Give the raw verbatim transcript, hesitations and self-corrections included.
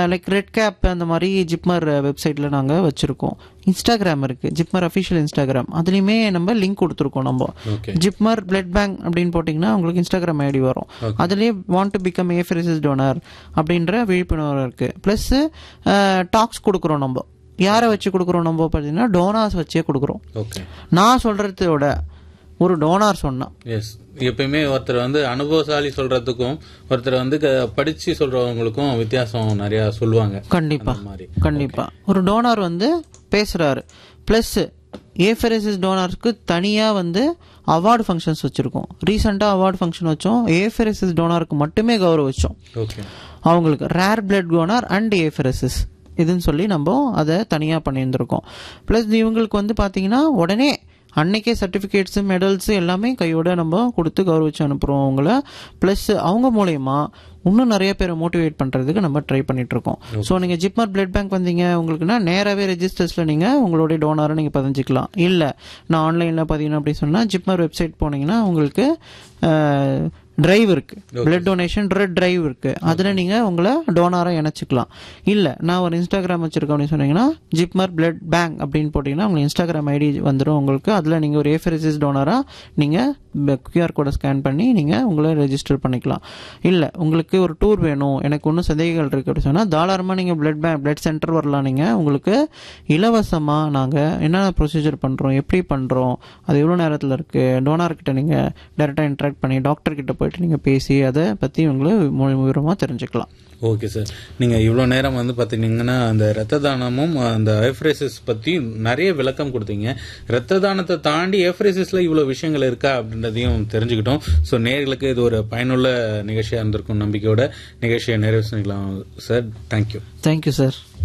Like red gap அந்த மாதிரி ஜிப்மர் வெப்சைட்டில் நாங்கள் வச்சுருக்கோம். இன்ஸ்டாகிராம் இருக்குது, ஜிப்மர் அஃபிஷியல் இன்ஸ்டாகிராம். அதுலேயுமே நம்ம லிங்க் கொடுத்துருக்கோம். நம்ம ஜிப்மர் பிளட் பேங்க் அப்படின்னு போட்டிங்கன்னா உங்களுக்கு இன்ஸ்டாகிராம் ஐடி வரும். அதுலேயே want to become apheresis toner அப்படின்ற விழிப்புணர்வு இருக்குது. ப்ளஸ் டாக்ஸ் கொடுக்குறோம். நம்ம யாரை வச்சு கொடுக்குறோம்? நம்ம பார்த்தீங்கன்னா டோனார்ஸ் வச்சே கொடுக்குறோம். நான் சொல்கிறதோட ஒரு டோனார் சொன்னா எஸ் எப்பயுமே ஒருத்தர் வந்து அனுபவசாலி சொல்றதுக்கும் ஒருத்தர் வந்து படிச்சு சொல்றவங்களுக்கும் வித்தியாசம் நிறைய சொல்லுவாங்க. கண்டிப்பா கண்டிப்பா. ஒரு டோனார் வந்து பேசுறாரு. பிளஸ் ஏஃபெரசிஸ் டோனார்ஸ்க்கு தனியா வந்து அவார்டு ஃபங்க்ஷன்ஸ் வச்சிருக்கோம். ரீசெண்டா அவார்டு ஃபங்க்ஷன் வச்சோம். ஏஃபெரசிஸ் டோனாருக்கு மட்டுமே கௌரவிச்சோம். அவங்களுக்கு rare blood donor and apheresis இதுன்னு சொல்லி நம்ம அதை தனியா பண்ணியிருந்திருக்கோம். பிளஸ் இவங்களுக்கு வந்து பாத்தீங்கன்னா உடனே அன்னைக்கே சர்டிஃபிகேட்ஸு மெடல்ஸு எல்லாமே கையோட நம்ம கொடுத்து கௌரவிச்சு அனுப்புகிறோம் அவங்கள. ப்ளஸ் அவங்க மூலயமா இன்னும் நிறைய பேரை மோட்டிவேட் பண்ணுறதுக்கு நம்ம ட்ரை பண்ணிட்டு இருக்கோம். ஸோ நீங்கள் ஜிப்மர் பிளட் பேங்க் வந்தீங்க உங்களுக்குன்னா நேராகவே ரெஜிஸ்டர்ஸில் நீங்கள் உங்களுடைய டோனரை நீங்கள் பதிஞ்சிக்கலாம். இல்லை நான் ஆன்லைனில் பதியணும் அப்படின்னு சொன்னால் ஜிப்மர் வெப்சைட் போனீங்கன்னா உங்களுக்கு டிரைவ் இருக்கு, பிளட் டொனேஷன் ரெட் டிரைவ் இருக்கு. அதுல நீங்க உங்களை டோனாரா இணைச்சிக்கலாம். இல்ல நான் ஒரு இன்ஸ்டாகிராம் வச்சிருக்கேன் அப்படின்னு சொன்னீங்கன்னா ஜிப்மர் பிளட் பேங்க் அப்படின்னு போட்டீங்கன்னா உங்களுக்கு இன்ஸ்டாகிராம் ஐடி வந்துடும் உங்களுக்கு. அதுல நீங்க ஒரு ஏஃபெரசிஸ் டோனரா நீங்க கியூஆர் கோடை ஸ்கேன் பண்ணி நீங்க உங்களை ரெஜிஸ்டர் பண்ணிக்கலாம். இல்ல உங்களுக்கு ஒரு டூர் வேணும், எனக்கு ஒன்றும் சந்தேகங்கள் இருக்கு அப்படின்னு சொன்னா தாராளமா நீங்க பிளட் பேங்க் பிளட் சென்டர் வரலாம். நீங்க உங்களுக்கு இலவசமா நாங்க என்னென்ன ப்ரொசீஜர் பண்றோம், எப்படி பண்றோம், அது எவ்வளவு நேரத்துல இருக்கு, டோனார் கிட்ட நீங்க டைரக்டா இன்டராக்ட் பண்ணி டாக்டர் கிட்ட போயிட்டு நீங்கள் பேசி அதை பற்றி உங்களை விவரமாக தெரிஞ்சுக்கலாம். ஓகே சார், நீங்கள் இவ்வளோ நேரம் வந்து பார்த்தீங்கன்னா அந்த ரத்த தானமும் அந்த ஏஃபெரசிஸ் பற்றி நிறைய விளக்கம் கொடுத்தீங்க. ரத்த தானத்தை தாண்டி ஏஃபெரசிஸில் இவ்வளோ விஷயங்கள் இருக்கா அப்படின்றதையும் தெரிஞ்சுக்கிட்டோம். ஸோ நேர்களுக்கு இது ஒரு பயனுள்ள நிகழ்ச்சியாக இருந்திருக்கும் நம்பிக்கையோட நிகழ்ச்சியை நிறைவு செஞ்சுக்கலாம் சார். தேங்க்யூ. Thank you sir.